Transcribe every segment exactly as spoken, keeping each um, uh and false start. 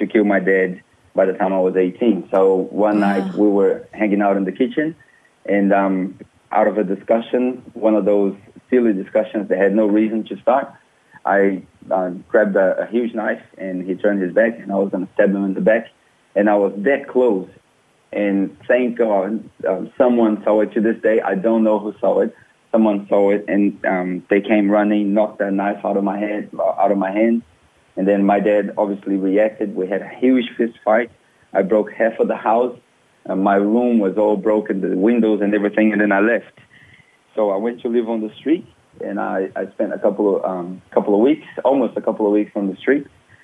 kill my dad by the time I was eighteen. So one wow. night we were hanging out in the kitchen, and um, out of a discussion, one of those silly discussions that had no reason to start, I uh, grabbed a, a huge knife, and he turned his back, and I was going to stab him in the back, and I was that close. And thank God, um, someone saw it. To this day, I don't know who saw it. Someone saw it, and um, they came running, knocked that knife out of my head, out of my hand. And then my dad obviously reacted. We had a huge fist fight. I broke half of the house. Uh, my room was all broken, the windows and everything, and then I left. So I went to live on the street, and I, I spent a couple of um, couple of weeks, almost a couple of weeks on the street,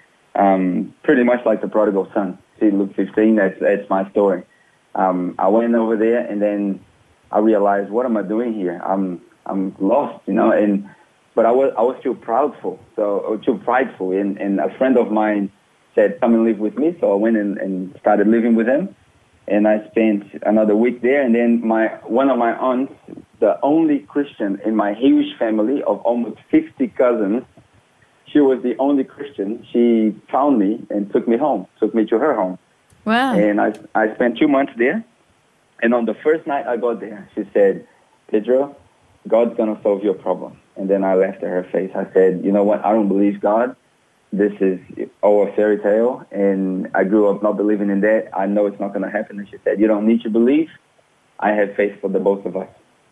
um, pretty much like the prodigal son. See, Luke fifteen, that's, that's my story. Um, I went over there, and then I realized, what am I doing here? I'm I'm lost, you know. And but I was I was too proudful, so or too prideful. And, and a friend of mine said, "Come and live with me." So I went and, and started living with him, and I spent another week there. And then my one of my aunts, the only Christian in my huge family of almost fifty cousins, she was the only Christian. She found me and took me home, took me to her home. Wow! And I I spent two months there. And on the first night I got there, she said, "Pedro, God's going to solve your problem." And then I laughed at her face. I said, "You know what? I don't believe God. This is all a fairy tale. And I grew up not believing in that. I know it's not going to happen." And she said, "You don't need to believe. I have faith for the both of us."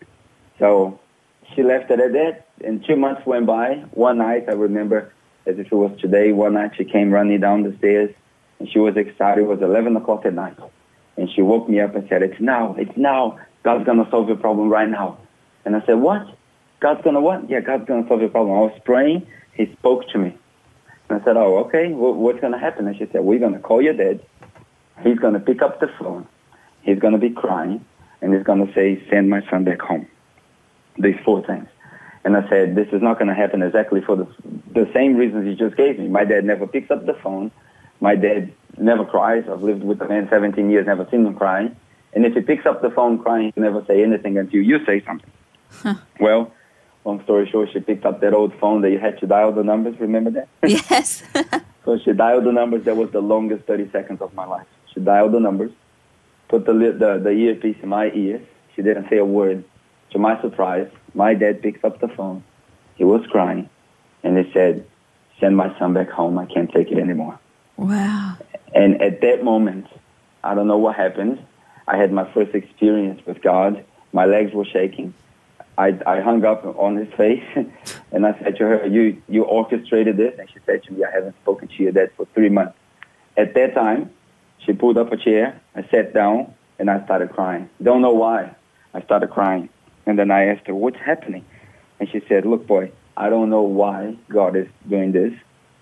So she left it at that. And two months went by. One night, I remember as if it was today, one night she came running down the stairs. And she was excited. It was eleven o'clock at night. And she woke me up and said, "It's now, it's now. God's going to solve your problem right now." And I said, "What? God's going to what?" "Yeah, God's going to solve your problem." I was praying. He spoke to me. And I said, "Oh, okay. Well, what's going to happen?" And she said, "We're going to call your dad. He's going to pick up the phone. He's going to be crying. And he's going to say, 'Send my son back home.'" These four things. And I said, "This is not going to happen exactly for the, the same reasons you just gave me. My dad never picks up the phone. My dad never cries. I've lived with the man seventeen years, never seen him crying. And if he picks up the phone crying, he never say anything until you say something." Huh. Well, long story short, she picked up that old phone that you had to dial the numbers. Remember that? Yes. So she dialed the numbers. That was the longest thirty seconds of my life. She dialed the numbers, put the, the, the earpiece in my ears. She didn't say a word. To my surprise, my dad picks up the phone. He was crying. And he said, "Send my son back home. I can't take it anymore." Wow. And at that moment, I don't know what happened. I had my first experience with God. My legs were shaking. I, I hung up on his face, and I said to her, you, you orchestrated this? And she said to me, "I haven't spoken to your dad for three months. At that time, she pulled up a chair. I sat down, and I started crying. Don't know why. I started crying. And then I asked her, "What's happening?" And she said, "Look, boy, I don't know why God is doing this,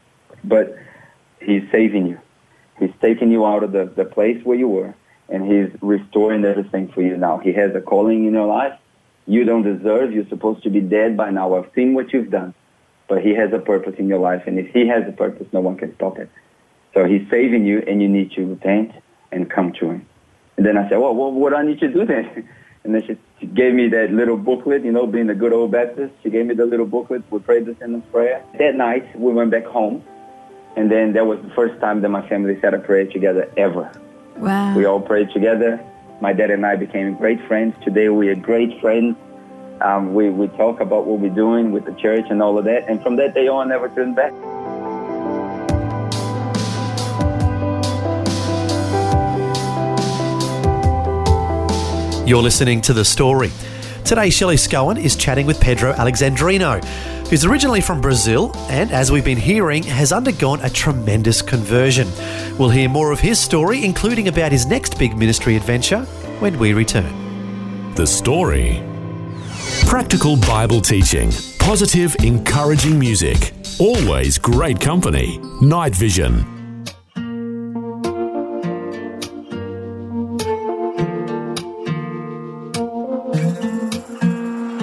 but He's saving you. He's taking you out of the, the place where you were, and He's restoring everything for you now. He has a calling in your life. You don't deserve. You're supposed to be dead by now. I've seen what you've done. But He has a purpose in your life, and if He has a purpose, no one can stop it. So He's saving you, and you need to repent and come to Him." And then I said, "Well, what, what do I need to do then?" And then she, she gave me that little booklet, you know, being a good old Baptist. She gave me the little booklet. We prayed the sinner's prayer. That night, we went back home. And then that was the first time that my family said a prayer together ever. Wow. We all prayed together. My dad and I became great friends. Today we are great friends. Um, we, we talk about what we're doing with the church and all of that. And from that day on, never turned back. You're listening to The Story. Today, Shelley Scowen is chatting with Pedro Alexandrino, who's originally from Brazil and, as we've been hearing, has undergone a tremendous conversion. We'll hear more of his story, including about his next big ministry adventure, when we return. The Story. Practical Bible teaching, positive, encouraging music, always great company. Night Vision.